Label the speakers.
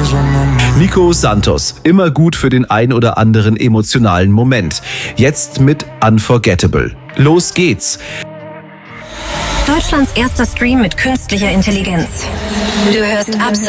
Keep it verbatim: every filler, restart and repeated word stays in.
Speaker 1: Nico Santos, immer gut für den ein oder anderen emotionalen Moment. Jetzt mit Unforgettable. Los geht's!
Speaker 2: Deutschlands erster Stream mit künstlicher Intelligenz. Du hörst absolut